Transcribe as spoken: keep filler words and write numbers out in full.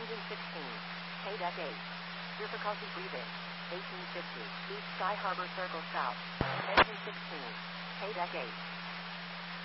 Engine sixteen. K-Deck eight. Difficulty breathing. eighteen fifty. East Sky Harbor Circle South. Engine sixteen. K-Deck eight.